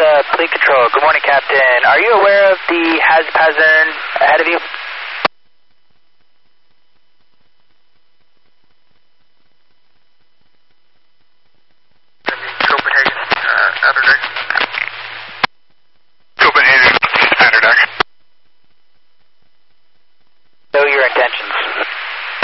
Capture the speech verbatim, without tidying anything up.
uh, Fleet Control. Good morning, Captain. Are you aware of the hazard pattern ahead of you?